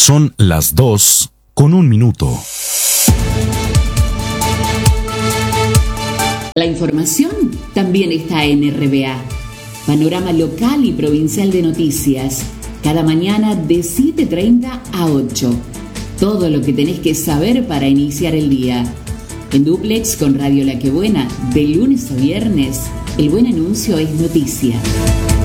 Son las 2:01. La información también está en RBA. Panorama local y provincial de noticias. Cada mañana de 7:30 a 8. Todo lo que tenés que saber para iniciar el día. En dúplex con Radio La Que Buena, de lunes a viernes, el buen anuncio es noticia.